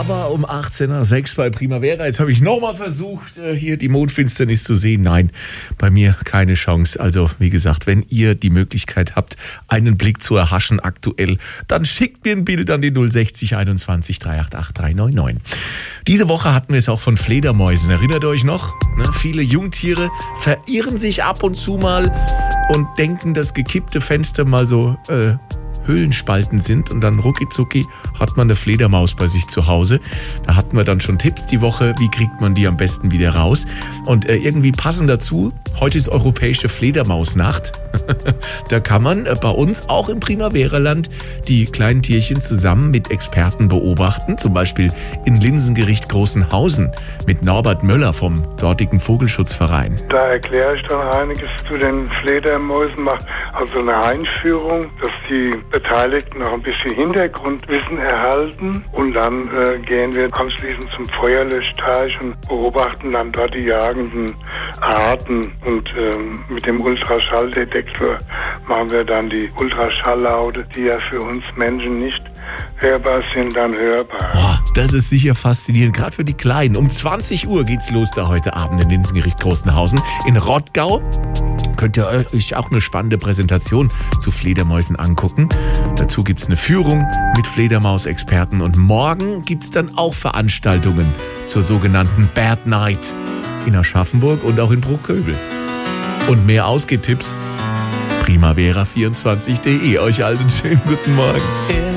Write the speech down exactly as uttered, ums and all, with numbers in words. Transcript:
Aber um achtzehn Uhr sechs bei Primavera. Jetzt habe ich nochmal versucht, hier die Mondfinsternis zu sehen. Nein, bei mir keine Chance. Also wie gesagt, wenn ihr die Möglichkeit habt, einen Blick zu erhaschen aktuell, dann schickt mir ein Bild an die null sechzig einundzwanzig dreihundertachtundachtzig dreihundertneunundneunzig. Diese Woche hatten wir es auch von Fledermäusen. Erinnert ihr euch noch? Ne, viele Jungtiere verirren sich ab und zu mal und denken, dass gekippte Fenster mal so äh, Höhlenspalten sind und dann rucki-zucki hat man eine Fledermaus bei sich zu Hause. Da hatten wir dann schon Tipps die Woche, wie kriegt man die am besten wieder raus. Und äh, irgendwie passen dazu, heute ist europäische Fledermausnacht. Da kann man äh, bei uns auch im Primavera-Land die kleinen Tierchen zusammen mit Experten beobachten. Zum Beispiel in Linsengericht Großenhausen mit Norbert Möller vom dortigen Vogelschutzverein. Da erkläre ich dann einiges zu den Fledermäusen, mache also eine Einführung, dass die Beteiligten noch ein bisschen Hintergrundwissen erhalten und dann äh, gehen wir anschließend zum Feuerlöschteich und beobachten dann dort die jagenden Arten und ähm, mit dem Ultraschalldetektor machen wir dann die Ultraschalllaute, die ja für uns Menschen nicht hörbar sind, dann hörbar. Boah, das ist sicher faszinierend, gerade für die Kleinen. Um zwanzig Uhr geht's los da heute Abend in Linsengericht Großenhausen in Rottgau. Könnt ihr euch auch eine spannende Präsentation zu Fledermäusen angucken. Dazu gibt's eine Führung mit Fledermausexperten und morgen gibt's dann auch Veranstaltungen zur sogenannten Bad Night in Aschaffenburg und auch in Bruchköbel. Und mehr Ausgehtipps primavera vierundzwanzig punkt de. Euch allen einen schönen guten Morgen.